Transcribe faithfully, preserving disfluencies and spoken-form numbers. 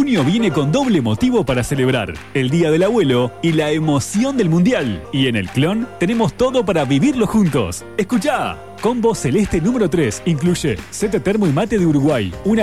Junio viene con doble motivo para celebrar: el Día del Abuelo y la emoción del Mundial. Y en el Clon tenemos todo para vivirlo juntos. ¡Escuchá! Combo Celeste número tres incluye set termo y mate de Uruguay, una